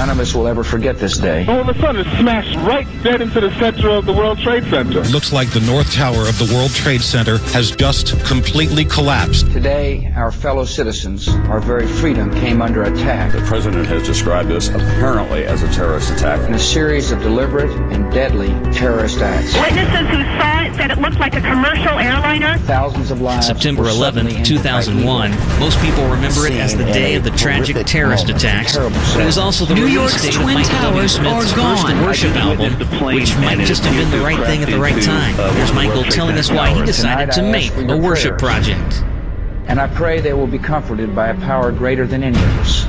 None of us will ever forget this day. All of a sudden, it smashed right dead into the center of the World Trade Center. Looks like the North Tower of the World Trade Center has just completely collapsed. Today, our fellow citizens, our very freedom came under attack. The president has described this apparently as a terrorist attack. In a series of deliberate and deadly terrorist acts. Witnesses who saw it said it looked like a commercial airliner. Thousands of lives. September 11th, 2001. Most people remember it as the day of the tragic terrorist attacks. But it was also the release date of Michael W. Smith's first worship album, which might just have been the right thing at the right time. Here's Michael telling us why he decided to make a worship project. And I pray they will be comforted by a power greater than any of us.